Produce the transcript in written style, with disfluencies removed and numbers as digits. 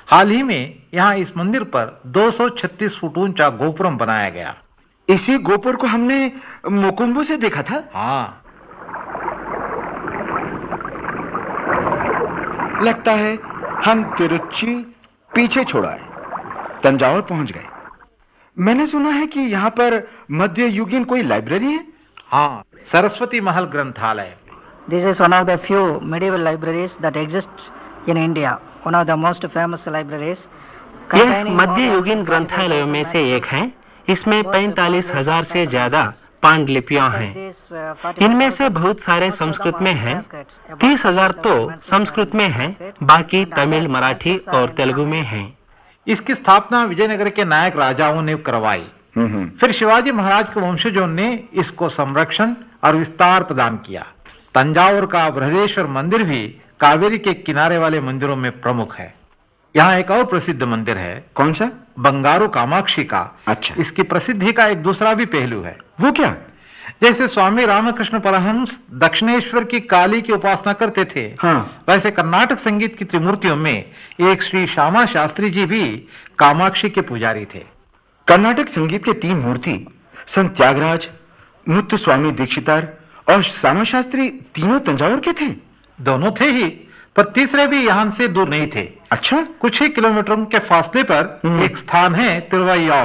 हाल ही में यहाँ इस मंदिर पर 236 फुट ऊंचा गोपुरम बनाया गया। इसी गोपुर को हमने मोकोम्बो से देखा था। हाँ, लगता है हम तिरुच्ची पीछे छोड़ाए तंजावुर पहुंच गए। मैंने सुना है कि यहाँ पर मध्ययुगीन कोई लाइब्रेरी है। हाँ, सरस्वती महल ग्रंथालय। This is one of the few medieval libraries that exist in India. One of the most famous libraries. यह मध्ययुगीन ग्रंथालयों में से एक है। इसमें 45,000 से ज्यादा पांडुलिपियां हैं। इनमें से बहुत सारे संस्कृत में हैं। 30,000 तो संस्कृत में हैं, बाकी तमिल, मराठी और तेलुगु में हैं। इसकी स्थापना विजयनगर के नायक राजाओं ने करवाई। फिर शिवाजी महाराज के वंशजों ने इसको संरक्षण और विस्तार प्रदान किया। तंजावुर का बृहदेश्वर मंदिर भी कावेरी के किनारे वाले मंदिरों में प्रमुख है। यहाँ एक और प्रसिद्ध मंदिर है। कौन सा? बंगारू कामाक्षी का। अच्छा। इसकी प्रसिद्धि का एक दूसरा भी पहलू है। वो क्या? जैसे स्वामी रामकृष्ण परमहंस दक्षिणेश्वर की काली की उपासना करते थे, हाँ। वैसे कर्नाटक संगीत की त्रिमूर्तियों में एक श्री श्यामा शास्त्री जी भी कामाक्षी के पुजारी थे। कर्नाटक संगीत के 3 मूर्ति संत त्यागराज, मुत्तुस्वामी दीक्षितार और श्यामा शास्त्री तीनों तंजावुर के थे। दोनों थे ही, पर तीसरे भी यहाँ से दूर नहीं थे। अच्छा। कुछ ही किलोमीटरों के फासले पर एक स्थान है तिरुवैयार।